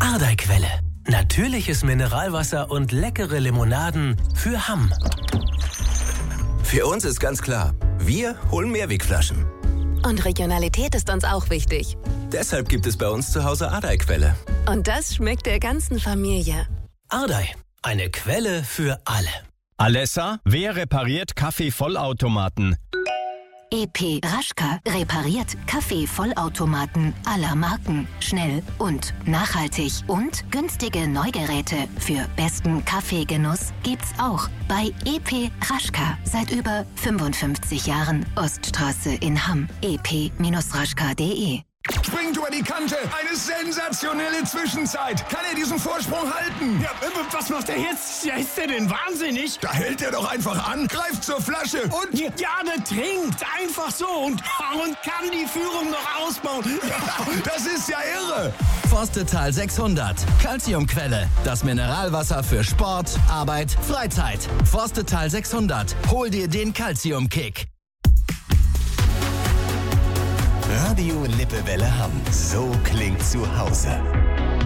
Ardei-Quelle. Natürliches Mineralwasser und leckere Limonaden für Hamm. Für uns ist ganz klar, wir holen Mehrwegflaschen. Und Regionalität ist uns auch wichtig. Deshalb gibt es bei uns zu Hause Ardei-Quelle. Und das schmeckt der ganzen Familie. Ardei, eine Quelle für alle. Alessa, wer repariert Kaffeevollautomaten? EP Raschka repariert Kaffeevollautomaten aller Marken. Schnell und nachhaltig. Und günstige Neugeräte für besten Kaffeegenuss gibt's auch bei EP Raschka. Seit über 55 Jahren. Oststraße in Hamm. ep-raschka.de. Springt über die Kante. Eine sensationelle Zwischenzeit. Kann er diesen Vorsprung halten? Ja, was macht er jetzt? Ja, ist der denn wahnsinnig? Da hält er doch einfach an, greift zur Flasche und... Ja, der trinkt einfach so und kann die Führung noch ausbauen. Das ist ja irre. Forstetal 600. Calciumquelle. Das Mineralwasser für Sport, Arbeit, Freizeit. Forstetal 600. Hol dir den Calcium-Kick. Radio Lippewelle Hamm. So klingt zu Hause.